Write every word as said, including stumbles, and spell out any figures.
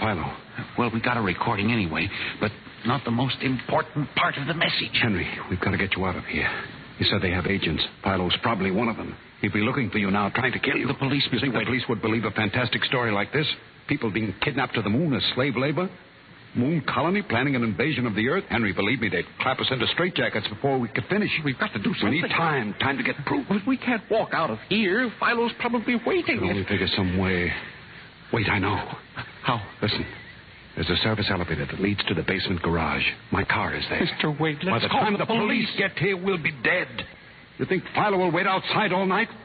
Philo? Well, we got a recording anyway, but not the most important part of the message. Henry, we've got to get you out of here. You said they have agents. Philo's probably one of them. He'd be looking for you now, trying to kill you. The police... You think the police would believe a fantastic story like this? People being kidnapped to the moon as slave labor? Moon colony planning an invasion of the Earth? Henry, believe me, they'd clap us into straitjackets before we could finish. We've got to do something. We need time. Time to get proof. But we can't walk out of here. Philo's probably waiting. I can only figure some way. Wait, I know. How? Listen. There's a service elevator that leads to the basement garage. My car is there. Mister Wade, let's By the call time the the police police get here, we'll be dead. You think Philo will wait outside all night?